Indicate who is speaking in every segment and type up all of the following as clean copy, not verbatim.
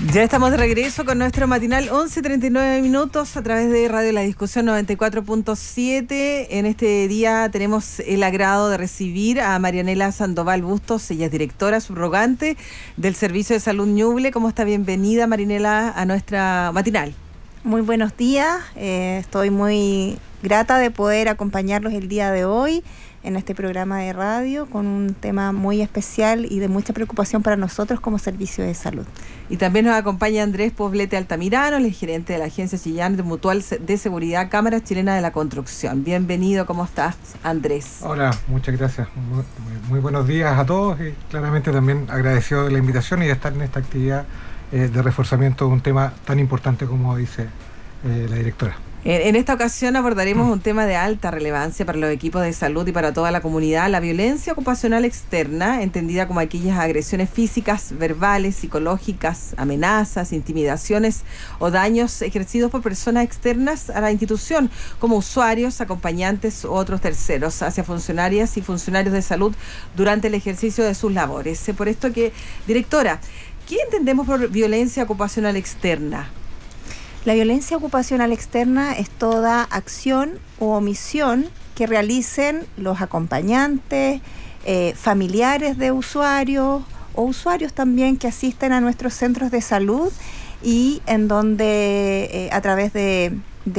Speaker 1: Ya estamos de regreso con nuestro matinal 11:39 minutos a través de Radio La Discusión 94.7. En este día tenemos el agrado de recibir a Marianela Sandoval Bustos. Ella es directora subrogante del Servicio de Salud Ñuble. ¿Cómo está? Bienvenida, Marianela, a nuestra matinal.
Speaker 2: Muy buenos días. Estoy muy grata de poder acompañarlos el día de hoy en este programa de radio con un tema muy especial y de mucha preocupación para nosotros como servicio de salud.
Speaker 1: Y también nos acompaña Andrés Poblete Altamirano, el gerente de la Agencia Chillán de Mutual de Seguridad, Cámara Chilena de la Construcción. Bienvenido, ¿cómo estás, Andrés?
Speaker 3: Hola, muchas gracias. Muy buenos días a todos y claramente también agradecido de la invitación y de estar en esta actividad de reforzamiento de un tema tan importante como dice la directora.
Speaker 1: En esta ocasión abordaremos un tema de alta relevancia para los equipos de salud y para toda la comunidad: la violencia ocupacional externa, entendida como aquellas agresiones físicas, verbales, psicológicas, amenazas, intimidaciones o daños ejercidos por personas externas a la institución, como usuarios, acompañantes u otros terceros, hacia funcionarias y funcionarios de salud durante el ejercicio de sus labores. Por esto que, directora, ¿qué entendemos por violencia ocupacional externa?
Speaker 2: La violencia ocupacional externa es toda acción o omisión que realicen los acompañantes, familiares de usuarios o usuarios también que asisten a nuestros centros de salud y en donde a través de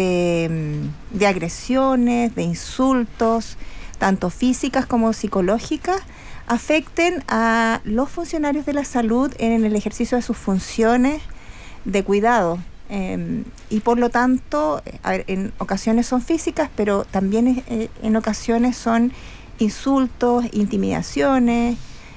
Speaker 2: agresiones, de insultos, tanto físicas como psicológicas, afecten a los funcionarios de la salud en el ejercicio de sus funciones de cuidado. Y por lo tanto, en ocasiones son físicas, pero también en ocasiones son insultos, intimidaciones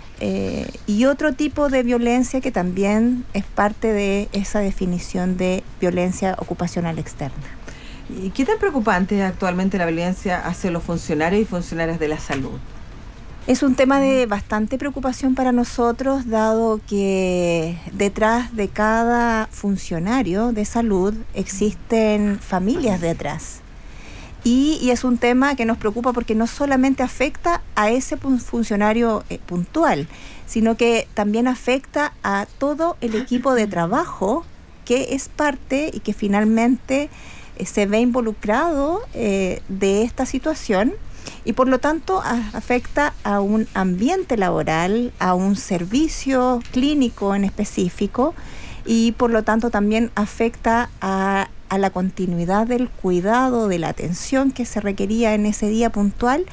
Speaker 2: y otro tipo de violencia que también es parte de esa definición de violencia ocupacional externa.
Speaker 1: ¿Y qué tan preocupante es actualmente la violencia hacia los funcionarios y funcionarias de la salud?
Speaker 2: Es un tema de bastante preocupación para nosotros, dado que detrás de cada funcionario de salud existen familias detrás. Y es un tema que nos preocupa porque no solamente afecta a ese funcionario puntual, sino que también afecta a todo el equipo de trabajo que es parte y que finalmente se ve involucrado de esta situación. Y por lo tanto afecta a un ambiente laboral, a un servicio clínico en específico y por lo tanto también afecta a la continuidad del cuidado, de la atención que se requería en ese día puntual.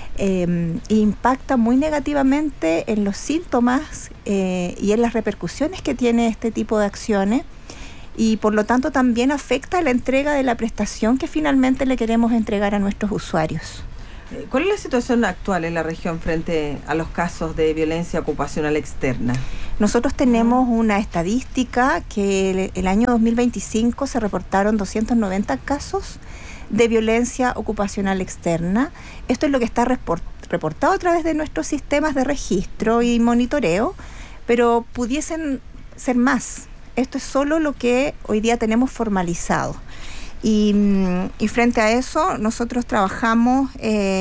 Speaker 2: Impacta muy negativamente en los síntomas y en las repercusiones que tiene este tipo de acciones y por lo tanto también afecta a la entrega de la prestación que finalmente le queremos entregar a nuestros usuarios.
Speaker 1: ¿Cuál es la situación actual en la región frente a los casos de violencia ocupacional externa?
Speaker 2: Nosotros tenemos una estadística que el año 2025 se reportaron 290 casos de violencia ocupacional externa. Esto es lo que está reportado a través de nuestros sistemas de registro y monitoreo, pero pudiesen ser más. Esto es solo lo que hoy día tenemos formalizado. Y frente a eso, nosotros trabajamos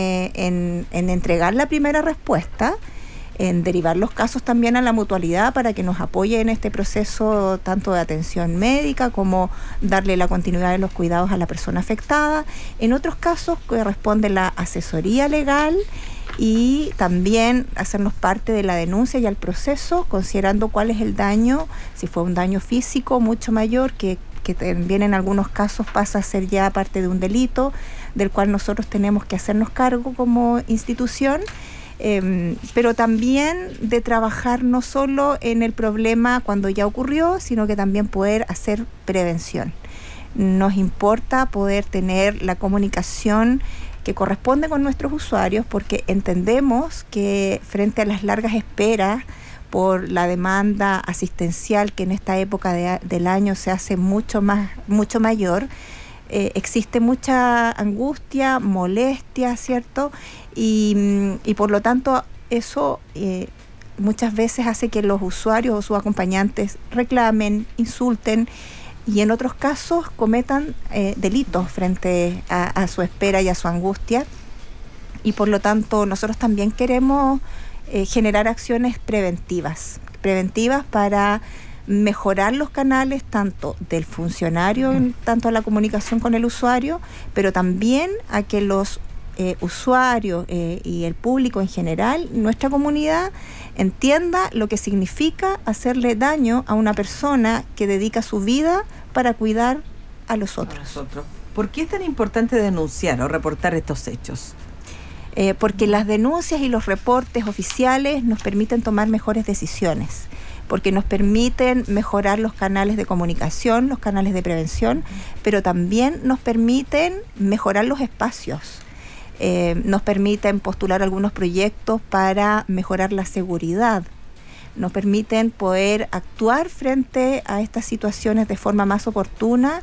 Speaker 2: en entregar la primera respuesta, en derivar los casos también a la mutualidad para que nos apoye en este proceso tanto de atención médica como darle la continuidad de los cuidados a la persona afectada. En otros casos corresponde la asesoría legal y también hacernos parte de la denuncia y al proceso, considerando cuál es el daño, si fue un daño físico mucho mayor que también en algunos casos pasa a ser ya parte de un delito del cual nosotros tenemos que hacernos cargo como institución, pero también de trabajar no solo en el problema cuando ya ocurrió, sino que también poder hacer prevención. Nos importa poder tener la comunicación que corresponde con nuestros usuarios porque entendemos que frente a las largas esperas por la demanda asistencial que en esta época del año se hace mucho mayor, existe mucha angustia, molestia, ¿cierto? Y por lo tanto eso muchas veces hace que los usuarios o sus acompañantes reclamen, insulten y en otros casos cometan delitos frente a su espera y a su angustia. Y por lo tanto nosotros también queremos generar acciones preventivas para mejorar los canales tanto del funcionario en tanto a la comunicación con el usuario, pero también a que los usuarios y el público en general, nuestra comunidad, entienda lo que significa hacerle daño a una persona que dedica su vida para cuidar a los otros.
Speaker 1: ¿Por qué es tan importante denunciar o reportar estos hechos?
Speaker 2: Porque las denuncias y los reportes oficiales nos permiten tomar mejores decisiones, porque nos permiten mejorar los canales de comunicación, los canales de prevención, pero también nos permiten mejorar los espacios. Nos permiten postular algunos proyectos para mejorar la seguridad, nos permiten poder actuar frente a estas situaciones de forma más oportuna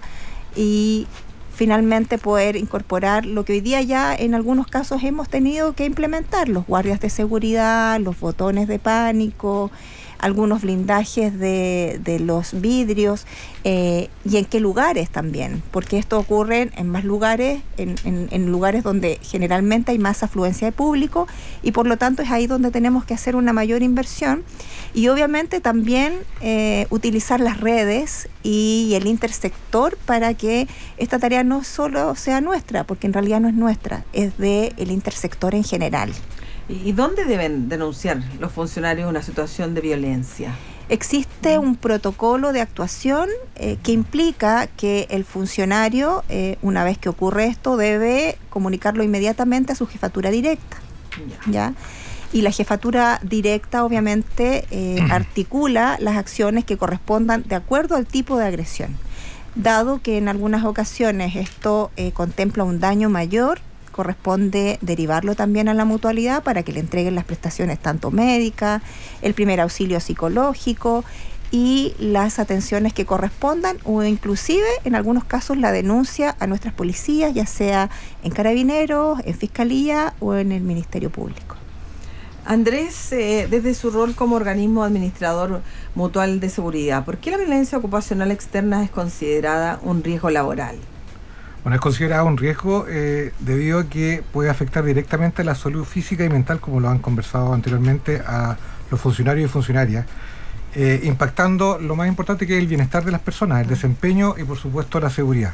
Speaker 2: y finalmente poder incorporar lo que hoy día ya en algunos casos hemos tenido que implementar, los guardias de seguridad, los botones de pánico, algunos blindajes de los vidrios y en qué lugares también, porque esto ocurre en más lugares, en lugares donde generalmente hay más afluencia de público y por lo tanto es ahí donde tenemos que hacer una mayor inversión y obviamente también utilizar las redes y el intersector para que esta tarea no solo sea nuestra, porque en realidad no es nuestra, es del intersector en general.
Speaker 1: ¿Y dónde deben denunciar los funcionarios una situación de violencia?
Speaker 2: Existe un protocolo de actuación que implica que el funcionario, una vez que ocurre esto, debe comunicarlo inmediatamente a su jefatura directa. ¿Ya? Y la jefatura directa, obviamente, articula las acciones que correspondan de acuerdo al tipo de agresión. Dado que en algunas ocasiones esto contempla un daño mayor, corresponde derivarlo también a la mutualidad para que le entreguen las prestaciones tanto médicas, el primer auxilio psicológico y las atenciones que correspondan o inclusive en algunos casos la denuncia a nuestras policías, ya sea en Carabineros, en Fiscalía o en el Ministerio Público.
Speaker 1: Andrés, desde su rol como organismo administrador mutual de seguridad, ¿por qué la violencia ocupacional externa es considerada un riesgo laboral?
Speaker 3: Bueno, es considerado un riesgo debido a que puede afectar directamente la salud física y mental, como lo han conversado anteriormente, a los funcionarios y funcionarias, impactando lo más importante que es el bienestar de las personas, el desempeño y por supuesto la seguridad.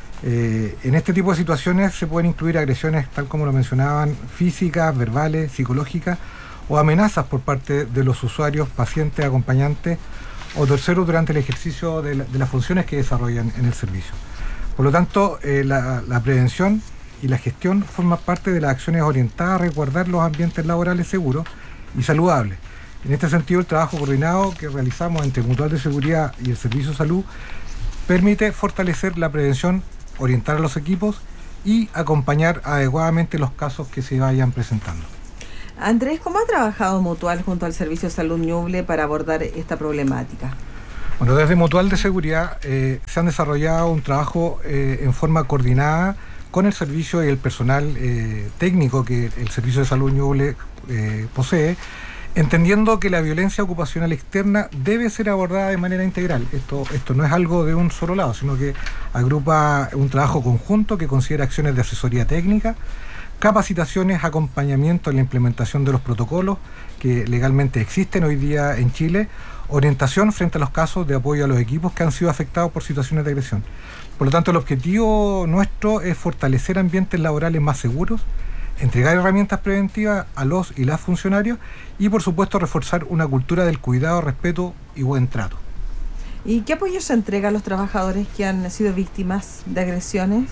Speaker 3: En este tipo de situaciones se pueden incluir agresiones, tal como lo mencionaban, físicas, verbales, psicológicas o amenazas por parte de los usuarios, pacientes, acompañantes o terceros durante el ejercicio de las funciones que desarrollan en el servicio. Por lo tanto, la prevención y la gestión forman parte de las acciones orientadas a resguardar los ambientes laborales seguros y saludables. En este sentido, el trabajo coordinado que realizamos entre Mutual de Seguridad y el Servicio de Salud permite fortalecer la prevención, orientar a los equipos y acompañar adecuadamente los casos que se vayan presentando.
Speaker 1: Andrés, ¿cómo ha trabajado Mutual junto al Servicio de Salud Ñuble para abordar esta problemática?
Speaker 3: Bueno, desde Mutual de Seguridad se han desarrollado un trabajo en forma coordinada con el servicio y el personal técnico que el Servicio de Salud Ñuble posee, entendiendo que la violencia ocupacional externa debe ser abordada de manera integral. Esto no es algo de un solo lado, sino que agrupa un trabajo conjunto que considera acciones de asesoría técnica, capacitaciones, acompañamiento en la implementación de los protocolos que legalmente existen hoy día en Chile, orientación frente a los casos de apoyo a los equipos que han sido afectados por situaciones de agresión. Por lo tanto, el objetivo nuestro es fortalecer ambientes laborales más seguros, entregar herramientas preventivas a los y las funcionarios y, por supuesto, reforzar una cultura del cuidado, respeto y buen trato.
Speaker 1: ¿Y qué apoyo se entrega a los trabajadores que han sido víctimas de agresiones?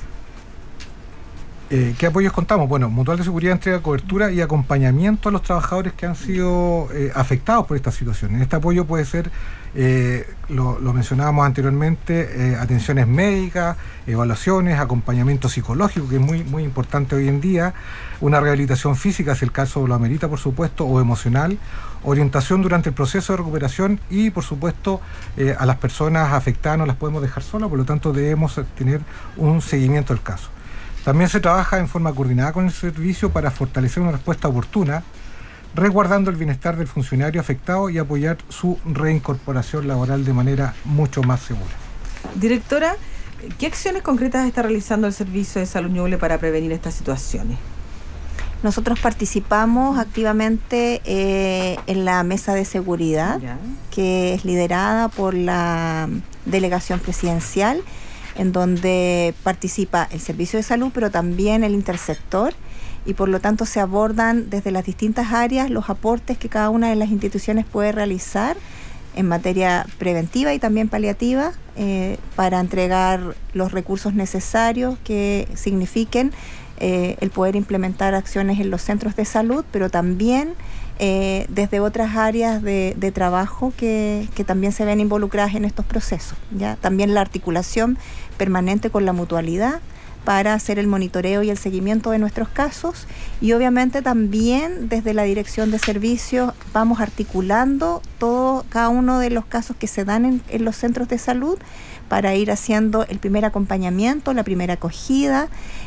Speaker 3: ¿Qué apoyos contamos? Bueno, Mutual de Seguridad entrega cobertura y acompañamiento a los trabajadores que han sido afectados por esta situación. Este apoyo puede ser, lo mencionábamos anteriormente, atenciones médicas, evaluaciones, acompañamiento psicológico, que es muy importante hoy en día, una rehabilitación física, si el caso lo amerita, por supuesto, o emocional, orientación durante el proceso de recuperación y, por supuesto, a las personas afectadas no las podemos dejar solas, por lo tanto debemos tener un seguimiento del caso. También se trabaja en forma coordinada con el servicio para fortalecer una respuesta oportuna, resguardando el bienestar del funcionario afectado y apoyar su reincorporación laboral de manera mucho más segura.
Speaker 1: Directora, ¿qué acciones concretas está realizando el Servicio de Salud Ñuble para prevenir estas situaciones?
Speaker 2: Nosotros participamos activamente en la mesa de seguridad, que es liderada por la delegación presidencial, en donde participa el Servicio de Salud, pero también el intersector, y por lo tanto se abordan desde las distintas áreas los aportes que cada una de las instituciones puede realizar en materia preventiva y también paliativa, para entregar los recursos necesarios que signifiquen el poder implementar acciones en los centros de salud, pero también desde otras áreas de trabajo que también se ven involucradas en estos procesos, ¿ya? También la articulación permanente con la mutualidad para hacer el monitoreo y el seguimiento de nuestros casos, y obviamente también desde la Dirección de Servicios vamos articulando cada uno de los casos que se dan en los centros de salud para ir haciendo el primer acompañamiento, la primera acogida,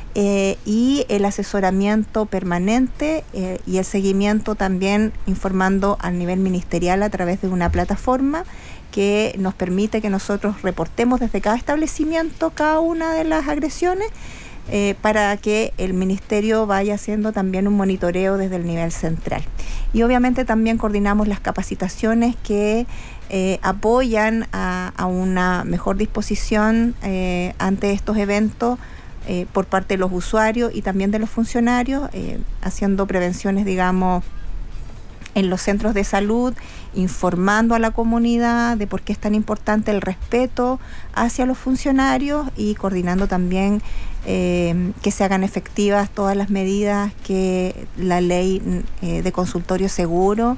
Speaker 2: y el asesoramiento permanente y el seguimiento también informando al nivel ministerial a través de una plataforma que nos permite que nosotros reportemos desde cada establecimiento cada una de las agresiones, para que el ministerio vaya haciendo también un monitoreo desde el nivel central. Y obviamente también coordinamos las capacitaciones que apoyan a una mejor disposición ante estos eventos por parte de los usuarios y también de los funcionarios, haciendo prevenciones, digamos, en los centros de salud, informando a la comunidad de por qué es tan importante el respeto hacia los funcionarios y coordinando también que se hagan efectivas todas las medidas que la ley de consultorio seguro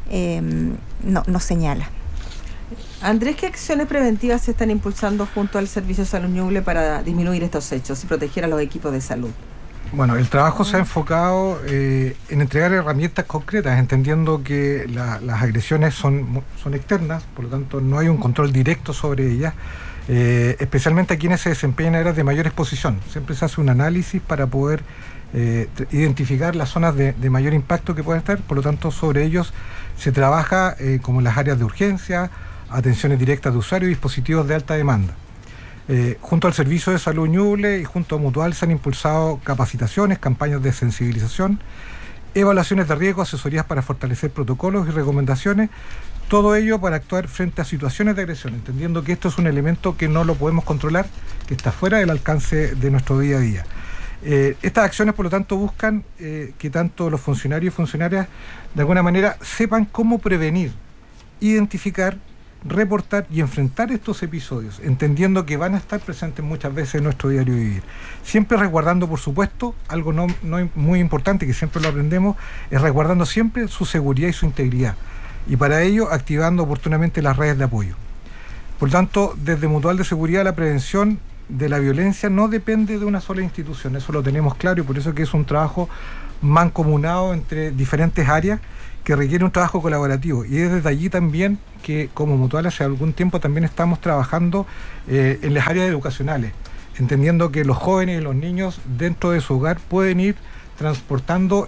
Speaker 2: nos señala.
Speaker 1: Andrés, ¿qué acciones preventivas se están impulsando junto al Servicio de Salud Ñuble para disminuir estos hechos y proteger a los equipos de salud?
Speaker 3: Bueno, el trabajo se ha enfocado en entregar herramientas concretas, entendiendo que las agresiones son externas, por lo tanto no hay un control directo sobre ellas, especialmente a quienes se desempeñan en áreas de mayor exposición. Siempre se hace un análisis para poder identificar las zonas de mayor impacto que pueden estar, por lo tanto sobre ellos se trabaja como en las áreas de urgencia, atenciones directas de usuarios y dispositivos de alta demanda. Junto al Servicio de Salud Ñuble y junto a Mutual se han impulsado capacitaciones, campañas de sensibilización, evaluaciones de riesgo, asesorías para fortalecer protocolos y recomendaciones, todo ello para actuar frente a situaciones de agresión, entendiendo que esto es un elemento que no lo podemos controlar, que está fuera del alcance de nuestro día a día. Estas acciones, por lo tanto, buscan que tanto los funcionarios y funcionarias de alguna manera sepan cómo prevenir, identificar, reportar y enfrentar estos episodios, entendiendo que van a estar presentes muchas veces en nuestro diario vivir. Siempre resguardando, por supuesto, algo no muy importante, que siempre lo aprendemos, es resguardando siempre su seguridad y su integridad. Y para ello, activando oportunamente las redes de apoyo. Por tanto, desde Mutual de Seguridad, la prevención de la violencia no depende de una sola institución, eso lo tenemos claro, y por eso que es un trabajo mancomunado entre diferentes áreas que requiere un trabajo colaborativo, y es desde allí también que como Mutual hace algún tiempo también estamos trabajando en las áreas educacionales, entendiendo que los jóvenes y los niños dentro de su hogar pueden ir transportando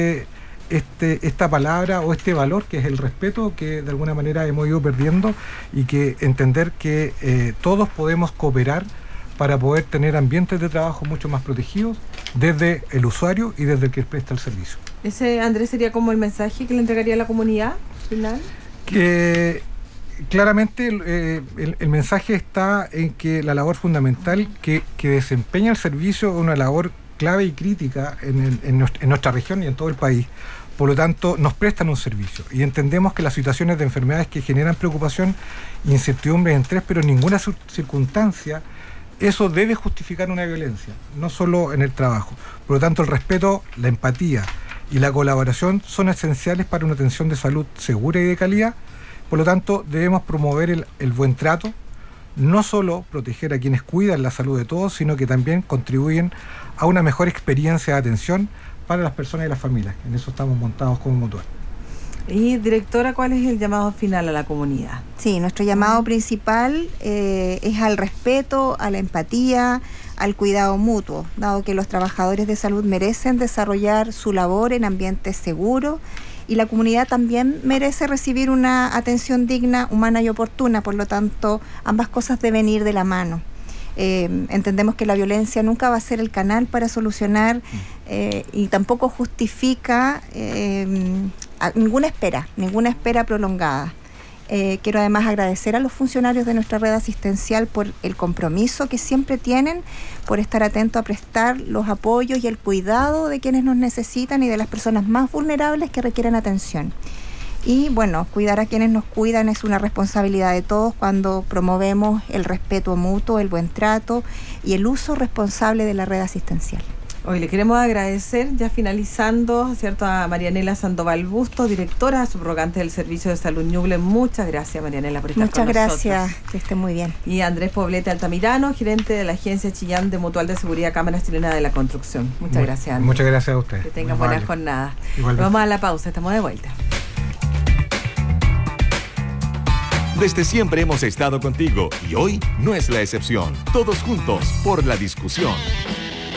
Speaker 3: esta palabra o este valor que es el respeto, que de alguna manera hemos ido perdiendo, y que entender que todos podemos cooperar para poder tener ambientes de trabajo mucho más protegidos desde el usuario y desde el que presta el servicio.
Speaker 1: Ese, Andrés, sería como el mensaje que le entregaría a la comunidad final.
Speaker 3: Que claramente el mensaje está en que la labor fundamental que desempeña el servicio es una labor clave y crítica en nuestra región y en todo el país. Por lo tanto, nos prestan un servicio y entendemos que las situaciones de enfermedades que generan preocupación, incertidumbre y estrés, pero en ninguna circunstancia eso debe justificar una violencia, no solo en el trabajo. Por lo tanto, el respeto, la empatía y la colaboración son esenciales para una atención de salud segura y de calidad. Por lo tanto, debemos promover el buen trato, no solo proteger a quienes cuidan la salud de todos, sino que también contribuyen a una mejor experiencia de atención para las personas y las familias. En eso estamos montados como Mutual.
Speaker 1: Y, directora, ¿cuál es el llamado final a la comunidad?
Speaker 2: Sí, nuestro llamado principal es al respeto, a la empatía, al cuidado mutuo, dado que los trabajadores de salud merecen desarrollar su labor en ambientes seguros y la comunidad también merece recibir una atención digna, humana y oportuna. Por lo tanto, ambas cosas deben ir de la mano. Entendemos que la violencia nunca va a ser el canal para solucionar y tampoco justifica ninguna espera prolongada. Quiero además agradecer a los funcionarios de nuestra red asistencial por el compromiso que siempre tienen, por estar atentos a prestar los apoyos y el cuidado de quienes nos necesitan y de las personas más vulnerables que requieren atención. Y bueno, cuidar a quienes nos cuidan es una responsabilidad de todos cuando promovemos el respeto mutuo, el buen trato y el uso responsable de la red asistencial.
Speaker 1: Hoy le queremos agradecer, ya finalizando, ¿cierto?, a Marianela Sandoval Busto, directora subrogante del Servicio de Salud Ñuble. Muchas gracias, Marianela, por estar con nosotros.
Speaker 2: Muchas gracias, que esté muy bien.
Speaker 1: Y Andrés Poblete Altamirano, gerente de la Agencia Chillán de Mutual de Seguridad Cámara Chilena de la Construcción. Muchas gracias, Andrés.
Speaker 3: Muchas gracias a usted.
Speaker 1: Que tengan buena jornada. Vamos a la pausa, estamos de vuelta.
Speaker 4: Desde siempre hemos estado contigo y hoy no es la excepción. Todos juntos por la discusión.